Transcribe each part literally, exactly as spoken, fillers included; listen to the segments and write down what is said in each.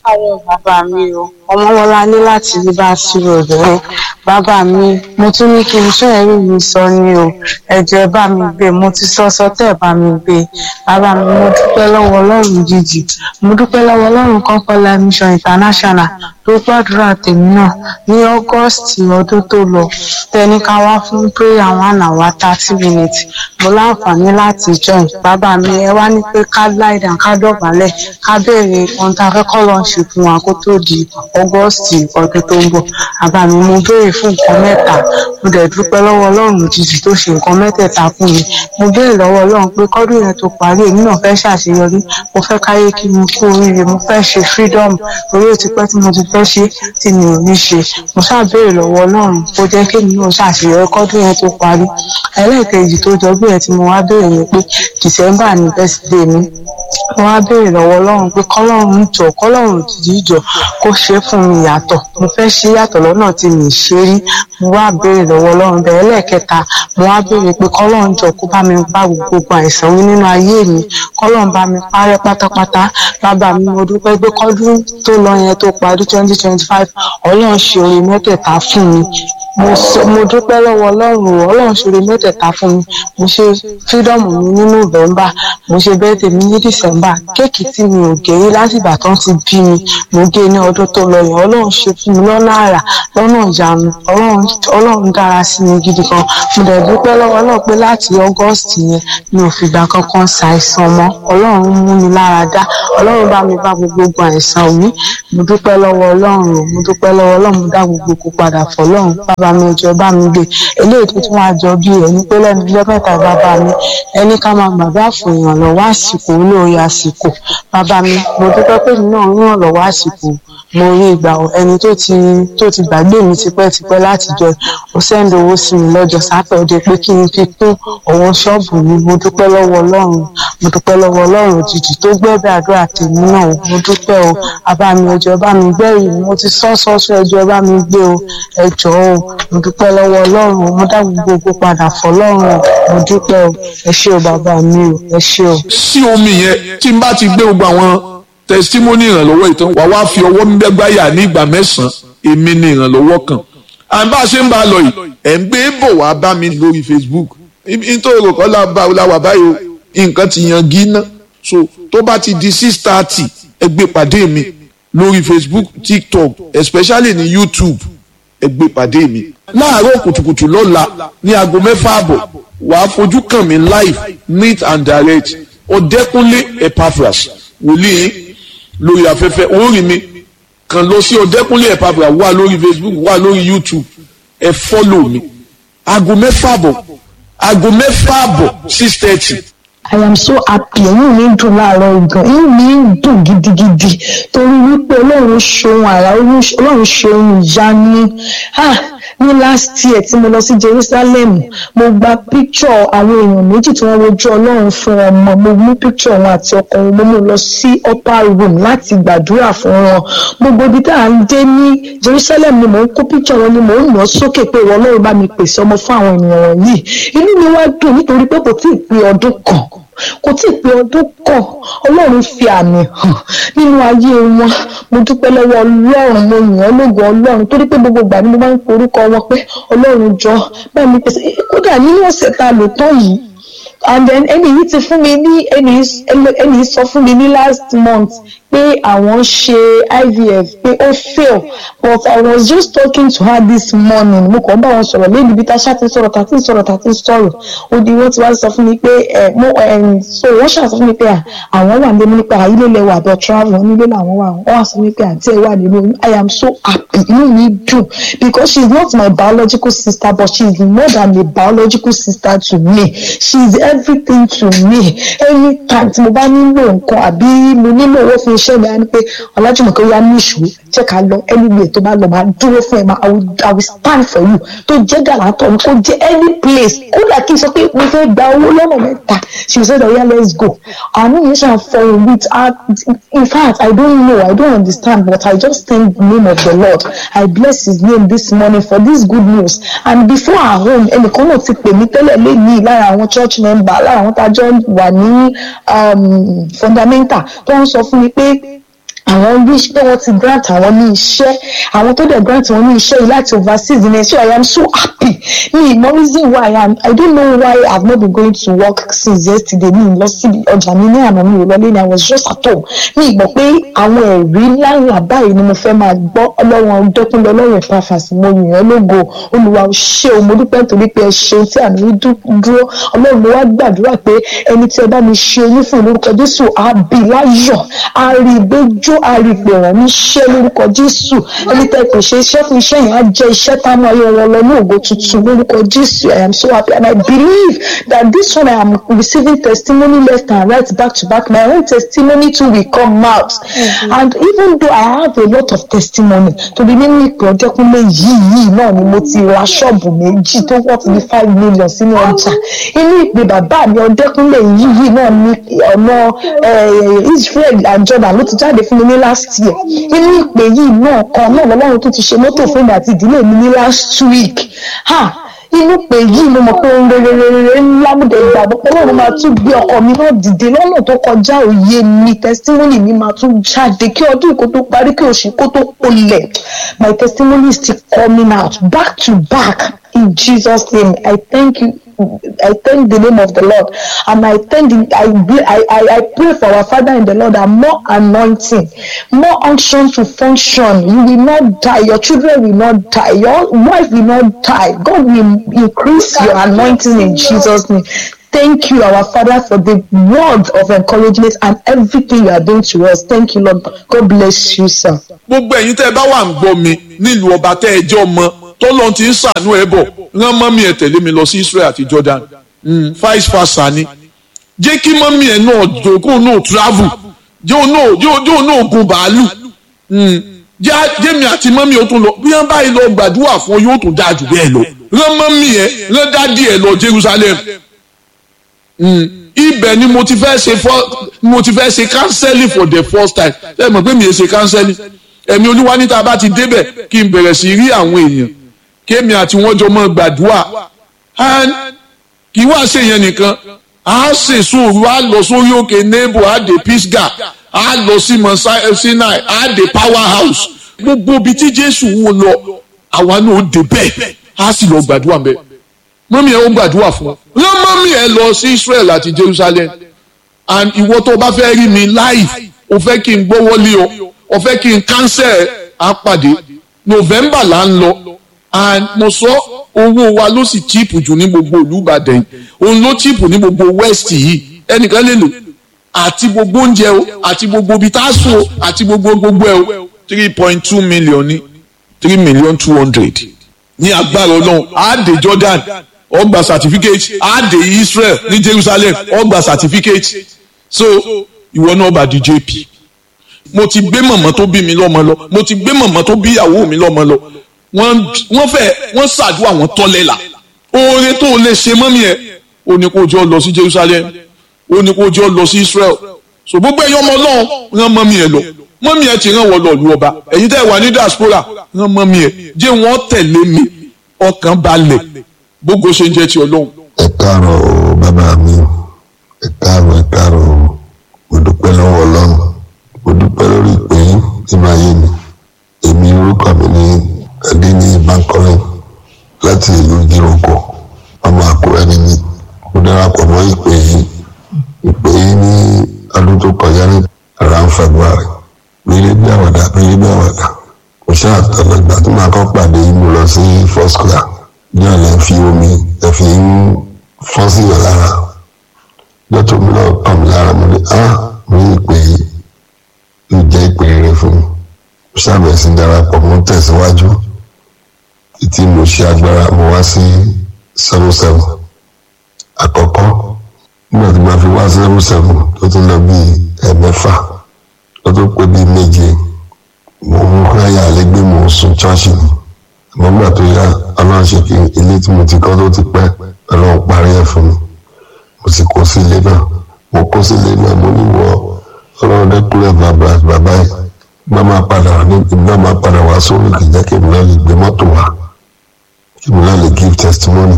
káàárọ̀ bàbá mi o. Ọmọwọlá ní láti rí bá sí obìnrin. Bàbá mi, mo tún ní kí n fẹ́ ẹ̀rí mi sọ ni o. Ẹ̀jẹ̀ bá mi gbé, mo ti sọ sọtẹ́ bá mi gbé. Bàbá mi, mo dúpẹ́ lọ́wọ́ Ọlọ́run jíjì. Mo dúpẹ́ lọ́wọ́ Ọlọ́run Kọ́kọ́lá Mission International tó gbàdúrà tèmi náà ní August ọdún tó lọ. Tẹni ká wá fún prayer one hour thirty minutes. Mo láǹfààní láti join. Bàbá mi, ẹ wá ní pé ká lie down, ká dọ̀bálẹ̀, ká béèrè ohun tá a fẹ́ kọ́ lọ́n ṣe fún wa kó tó di August ọdún tó ń bọ̀. Bàbá mi, mo béèrè fún nǹkan mẹ́ta. Mo dẹ̀ dúpẹ́ lọ́wọ́ Ọlọ́run jíjì tó ṣe nǹkan mẹ́tẹ̀ẹ̀ta fún mi. Mo béèrè lọ́wọ́ Ọlọ́run pé kọ́dún yẹn tó parí, èmi náà fẹ́ ṣàṣeyọrí. Mo fẹ́ káyé kí mi kú oríire. Mo fẹ́ ṣe freedom. Orí ó ti pẹ́ tí mo ti fẹ́ ṣe tí mi ò ní ṣe. Mo ṣáà béèrè lọ́wọ́ Ọlọ́run kó jẹ́ kí èmi náà ṣàṣeyọrí kọ́dún yẹn tó parí. Ẹlẹ́ẹ̀kejì tó jọ bí ẹ tí mo wá béèrè ni pé December ni birthday mi. Mo wá béèrè lọ́wọ́ Ọlọ́run pé kọ́lọ́run jọ kọ́lọ́run jíjì jọ kó ṣe fún mi yàtọ̀. Mo fẹ́ ṣe yàtọ̀ lọ́nà tí mi ṣe rí. Mo wá béèrè lọ́wọ́ Ọlọ́run bẹ́ẹ̀. Ẹlẹ́ẹ̀kẹta mo wá béèrè pé kọ́lọ́run jọ kó bá mi bá gbogbo àìsàn wí nínú ayé mi. Kọ́lọ́run bá mi parẹ́ pátápátá. Bàbá mi, mo dúpẹ́ pé kọ́dún tó lọ yẹn tó parí twenty twenty five Ọlọ́run ṣe oore mẹ́tẹ̀ẹ̀ta fún mi. Mo sọ mo dúpẹ́ lọ́wọ́ Ọlọ́run Ọlọ́run ṣe oore mẹ́tẹ̀ẹ̀ta fún mi. Mo ṣe freedom mi ní November. Mo ṣe birthday mi ní December. Kéèkì tí mi ò gé rí láti ìgbà tán ti bí mi. Mo gé ní ọdún tó lọ yẹn. Ọlọ́run ṣe fún mi lọ́nà àrà lọ́nà ìyanu. Ọlọ́run Ọlọ́run dára sí mi gidi gan. Mo dẹ̀ dúpẹ́ lọ́wọ́ Ọlọ́run pé láti August yẹn mi ò fìgbà kankan ṣàìsàn mọ́. Ọlọ́run mú mi lára dá. Ọlọ́run bá mi bá gbogbo àìsàn wí. Mo dúpẹ́ lọ́wọ́ Ọlọ́run o. Mo dúpẹ́ lọ́wọ́ Ọlọ́run. Mo dá gbogbo kó padà fọ́lọ́run. Bàbá mi, ẹjọ́ bá mi gbé. Eléyìí tó tún wá jọ bí ẹni pé lẹ́nu ọjọ́ mẹ́ta bàbá mi ẹni ká máa gbàgbá fún èèyàn lọ́wọ́ àsìkò olóore àsìkò. Bàbá mi, mo dúpẹ́ pé mi náà ń ràn lọ́wọ́ àsìkò. Mo rí ìgbà ẹni tó ti tó ti gbàgbé mi tipẹ́tipẹ́ láti jọ ó sẹ́ńdì owó sí mi lọ́jọ́ Sátọ̀dé pé kí n fi kún owó ṣọ́ọ̀bù mi. Mo dúpẹ́ lọ́wọ́ Ọlọ́run. Mo dúpẹ́ lọ́wọ́ Ọlọ́run òjijì tó gbẹ́bẹ́ àdúrà tèmi náà o. Mo dúpẹ́ o. Bàbá mi, ẹjọ́ bá mi gbẹ́rì mi. Mo ti sọ́ sọ́sọ́ ẹjọ́ bá mi gbé o. Ẹjọ́ o. Mo dúpẹ́ lọ́wọ́ Ọlọ́run. Mo dá gbogbo padà fọ́lọ́run o. Mo dúpẹ́ o. Ẹ ṣé o bàbá mi o. Ẹ ṣé o. sí omi yẹn tí n bá ti gbé gbogbo àwọn testimony ìrànlọ́wọ́ ìtàn wà wá fi ọwọ́ gbẹ́gbáyà ní ìgbà mẹ́sàn-án èmi ni ìrànlọ́wọ́ kan. à ń bá a ṣe ń bá a lọ yìí ẹ̀ ń gbé bọ̀ wá bá mi lórí Facebook. nítorí òkò làwà báyìí o nǹkan ti yan gíná so tó bá ti di six thirty ẹ gbé pàdé mi lórí Facebook, TikTok, especially ní YouTube ẹ gbé pàdé mi. láàárọ̀ kùtùkùtù lọ́la ní aago mẹ́fà àbọ̀ wàá fojú kàn mí live neat and direct. Ọ̀dẹ́kúnlé Epaphras wòlíì lórí afẹ́fẹ́ orí mi kàn lọ sí Ọ̀dẹ́kúnlé Epaphras wà lórí Facebook wà lórí YouTube ẹ fọ́lọ̀ mi aago mẹ́fà àbọ̀ aago mẹ́fà àbọ̀ six thirty. I am so happy. Inú mi ń dùn láàárọ̀ gan. Inú mi ń dùn gidigidi torí wípé Ọlọ́run ṣohun àrà, Ọlọ́run ṣohun ìyanu. Ah, ní last year tí mo lọ sí Jerusalem, mo gba picture àwọn èèyàn méjì tí wọ́n wojú Ọlọ́run fún ọmọ. Mo mú picture wọn àti ọkọ wọn, mo mú lọ sí upper room láti gbàdúrà fún wọn. Gbogbo ibi tá à ń dé ní Jerusalem ni mò ń kó picture wọn ni mò ń lọ sókè pé ìwọ Ọlọ́run bá mi pèsè ọmọ fún àwọn ènìyàn wọ̀nyí. Inú mi wá dùn nítorí pé kò tí ì pé ọdún kan. Kò tí ì pé ọdún kan Ọlọ́run fi àmì hàn nínú ayé wọn. Mo dúpẹ́ lọ́wọ́ Ọlọ́run, mo yìn ọ́ lógo Ọlọ́run torí pé gbogbo ìgbà ni mo máa ń pe orúkọ wọn pé Ọlọ́run jọ bá mi pèsè. Kódà nínú ọ̀sẹ̀ tá a lò tán yìí and then ẹni yìí ti fún mi ní ẹni ẹni sọ fún mi ní last month pé àwọn ṣe I V F pé ó fail but I was just talking to her this morning. Mo kàn bá wọn sọ̀rọ̀ lẹ́yìn ibi tá a ṣáà ti sọ̀rọ̀ tá a ti sọ̀rọ̀ tá a ti sọ̀rọ̀ ó di wọ́n ti wá sọ fún mi pé ẹ̀ mo ẹ̀ so wọ́n ṣáà sọ fún mi pé àwọn wà nílé nípa ilé lẹ́wọ̀ àbẹ̀ travel nílé làwọn wà wọ́n wá sọ fún mi pé àǹtí ẹ̀ wà nínú. I am so happy. Inú mi dùn because she is not my biological sister but she is more than a biological sister to me. She is everything to me. Anytime tí mo bá nílò nǹkan àbí mo nílò owó fún iṣẹ́ mi á ní pé Ọlájùmọ̀kẹ́ ó yá ní ìṣòro jẹ́ ká lọ anywhere tó bá lọ máa dúró fún ẹ máa I will, I will stand for you tó jẹ́ gàlátọ̀ kó jẹ́ any place kódà kí n sọ pé mo fẹ́ gba owó lọ́nà mẹ́ta she said oh yeah let's go. Àánú yẹn ṣàn fọyín with her. In fact I don't know I don't understand but I just thank the name of the Lord. I bless his name this morning for this good news. And before our home ẹnìkan náà ti pè mí tẹ́lẹ̀ lẹ́yìn lára àwọn church member lára àwọn tájọ́ wà ní fundamental tó ń sọ fún mi pé àwọn àwọn rí pé wọ́n ti grant àwọn ní iṣẹ́ àwọn tó dẹ̀ grant wọn ní iṣẹ́ yìí láti overseas ní so I am so happy me no reason why I am I don't know why I have not been going to work since yesterday mi lọ sí ọjà mi ní àná mi ò lọlé ni I was just at home mi gbọ́ pé àwọn ẹ̀rí ńláńlá báyìí ni mo fẹ́ máa gbọ́ ọlọ́run dẹ́kun lọ́lọ́run ìfàfàsì mo yìn ọ́ lógo olúwa ò ṣe o mo dúpẹ́ nítorí pé ẹ ṣeun tí àná mi dúró ọlọ́run mo wá gbàdúrà pé ẹni tí ẹ bá mi ṣe oyún fún lórúkọ Jésù àbí láyọ̀ àrígbéjó àrígbèrán ní ṣẹ́ lórúkọ Jésù ẹni tẹ́ kò ṣe iṣẹ́ fún iṣẹ́ yẹn á jẹ́ iṣẹ́ táwọn ayé wọn lọ ní ògo tuntun lórúkọ Jésù. I am so happy and I believe that this one I am receiving testimony left and right back to back. My own testimony too will come out. Mm-hmm. And even though I have a lot of testimony to be nínú ìpè Ọdẹ́kúnlé yìí yìí náà ni mo ti ra ṣọ́ọ̀bù méjì tó wọ́n ti di five million sínú ọjà inú ìpè bàbá mi Ọdẹ́kúnlé yìí yìí náà ní ọ̀nà Israel and Jordan ló ti jáde fún mi ní last year inú ìpè yìí náà kan náà lọ́lọ́run tó ti ṣe mọ́tò fún mi àti ìdílé mi ní last week ha inú pé yìí mo mọ̀ pé ohun rere rere ńlá mo dẹ̀ gbàgbọ́ pé Ọlọ́run máa tún gbé ọkọ mi náà dìde lọ́nà tó kọjá òye mi testimony mi máa tún jáde kí ọdún ìkó tó parí kí oṣù kó tó polẹ̀ my testimony is still coming out back to back in Jesus' name. I thank you. I thank the name of the Lord, and I thank the, I, I I pray for our Father in the Lord that more anointing, more unction to function. You will not die. Your children will not die. Your wife will not die. God will increase your anointing in Jesus' name. Thank you, our Father, for the word of encouragement and everything you are doing to us. Thank you, Lord. God bless you, sir. Gbogbo ẹ̀yin tẹ́ ẹ bá wà ń gbọ́ mi nílùú ọba tẹ́ ẹ jẹ́ ọmọ tọ́lọ́n ti ń ṣàánú ẹ bọ̀ rán mọ́mí ẹ tẹ̀lé mi lọ sí Israel àti Jordan vice versa ni jẹ́ kí mọ́mí ẹ náà jókòó náà travel jẹ́ òun náà jẹ́ òun náà gun bàálù jẹ́ mi àti mọ́mí ó tún lọ bí wọ́n báyìí lọ gbàdúrà fún yóò tún dáa jù bẹ́ẹ̀ lọ rán mọ́mí ẹ rán dádì ẹ lọ Jerusalem ibẹ̀ ni mo ti fẹ́ ṣe for mo ti fẹ́ ṣe counseling for the first time ẹ mọ̀ pé mi ò ṣe counseling ẹ̀mí olúwa níta bá ti débẹ̀ kí n bẹ̀rẹ̀ sí rí àwọn èèyàn kémi àti wọn jọ mọ́ gbàdúrà kì í wá ṣe yẹn nìkan a ṣe sóòrù a lọ sórí òkè Nebo a dé Pisgah a lọ sí mọ Sinai a dé Power House gbogbo ibi tí Jésù wò lọ àwa náà ó dé bẹ́ẹ̀ a sì lọ gbàdúrà bẹ́ẹ̀ mọ́mí ẹ̀ ó gbàdúrà fún ọ rán mọ́mí ẹ̀ lọ sí Israel àti Jerusalem and ìwọ tó bá fẹ́ rí mi live o fẹ́ kí n gbọ́wọ́ lé ọ o fẹ́ kí n cancel àpàdé November là ń lọ and mo sọ owó wa ló sì cheap jù ní gbogbo Olúbàdàn òun ló cheap ní gbogbo West yìí ẹnìkan lè lò àti gbogbo oúnjẹ o àti gbogbo ibi tá a sùn o àti gbogbo gbogbo ẹ o three point two million ní three million two hundred ní agbára Ọlọ́run á dé Jordan ó gba certificate á dé Israel ní Jerusalem ó gba certificate so ìwọ náà bá di J P mo ti gbé mọ̀mọ́ tó bí mi lọ́mọ lọ mo ti gbé mọ̀mọ́ tó bí ìyàwó mi lọ́mọ lọ wọ́n wọ́n fẹ́ wọ́n ṣàdúrà wọ́n tọ́lẹ̀ là oore tó lè ṣe mọ́mí ẹ̀ ó ní kó jọ lọ sí Jerusalem ó ní kó jọ lọ sí Israel so gbogbo ẹ̀yin ọmọ náà rán mọ́mí ẹ̀ lọ mọ́mí ẹ̀ ti rán wọ́n lọ lu ọba ẹ̀yin tẹ́ wà ní diaspora rán mọ́mí ẹ̀ jẹ́ wọ́n tẹ̀lé mi ọkàn balẹ̀ gbogbo ṣe ń jẹ́ ti Ọlọ́run. ẹ káàárọ̀ o bàbá mi ẹ káàárọ̀ ẹ káàárọ̀ o mo dúpẹ́ lọ́wọ́ Ọlọ́run mo dúpẹ́ lórí ìpè yín tí máa yé mi èmi orúkọ mi ní Adéní Bankole láti ìlú Jíròkò ọmọ Àkúrẹ́ ni mí mo darapọ̀ mọ́ ìpè yìí ìpè yìí ní ọdún tó kọjá ní around February rírí bí àwàdà rírí bí àwàdà kò ṣáà tọ́lọ́ ìgbà tó máa kọ́ pàdé yìí mo lọ sí first class ní ọ̀lẹ́ fi omi ẹ fi ń fọ́n sí ìyọ̀ lára lọ́tọ̀ mi náà kàn mí lára mo ní ah mo ní ìpè yìí yóò jẹ́ ìpè rere fún mi mo ṣàbẹ̀ sí darapọ̀ mo tẹ̀síwájú títí mo ṣe agbára mo wá sí seven seven àkọ́kọ́ nígbà tí mo fi wá seven seven tó tún lọ bí ẹ̀mẹ́fà tó tó pé bí méje mo mú káyà lẹ́gbẹ́ mo sùn ṣọ́ọ̀ṣì ni àmọ́ nígbà tó yá ọlọ́run ṣe kí ilé tí mo ti kọ́ tó ti pẹ́ ọlọ́run parí ẹ̀ fún mi mo sì kó sí ilé náà mo kó sí ilé náà mo ní wọ ọlọ́run dẹ́kúnlẹ̀ bàbá bàbá yìí bá máa padà wá ní ìgbà máa padà wá sórí kì í jẹ́ kí èmi náà lè gbé mọ́tò wá kí èmi náà lè give testimony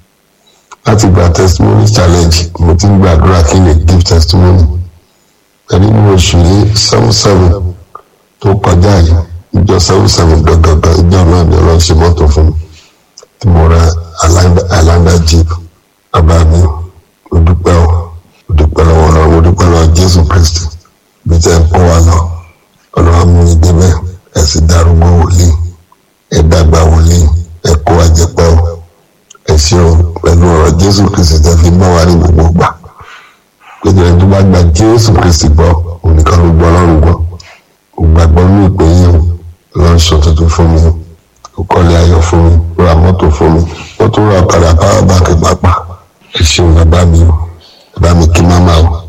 láti gba testimony challenge mo ti ń gbàdúrà kí n lè give testimony pẹ̀lú ní oṣù yìí seven seven tó kọjá yìí ìjọ seven seven dandandan ìjọ náà ni ọlọ́run ṣe mọ́tò fún mi tí mo ra Highlander jeep. Bàbá mi mo dúpẹ́ o mo dúpẹ́ lọ́wọ́ ọlọ́run mo dúpẹ́ lọ́wọ́ Jésù Kristi bí tẹ́ ń kó wa lọ ọlọ́run mú mi débẹ̀ ẹ sì darúgbó wòlíì ẹ dàgbà wòlíì ẹ kó wa jẹpẹ́ o ẹ ṣe o pẹ̀lú ọ̀rọ̀ Jésù Kristi tẹ́ fi bọ́ wa ní gbogbo gbà péjọ ẹni tó bá gba Jésù Kristi gbọ́ òun nìkan ló gbọ́ ọlọ́run gbọ́ ó gbàgbọ́ ní ìpè yìí o ọlọ́run sọ tuntun fún mi ó kọ́lé ayọ̀ fún mi ó ra mọ́tò fún mi ó tún ra ọ̀kadà power bank pàápàá ẹ ṣeun bàbá mi o bàbá mi kí máma o